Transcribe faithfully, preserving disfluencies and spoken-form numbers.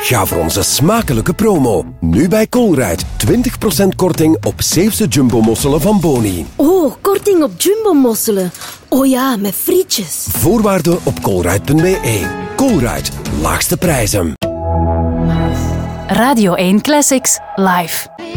Ga voor onze smakelijke promo. Nu bij Colruyt. twintig procent korting op zeefse jumbo-mosselen van Boni. Oh, korting op jumbo-mosselen. Oh ja, met frietjes. Voorwaarden op colruyt punt b e. Colruyt. Laagste prijzen. Radio één Classics live.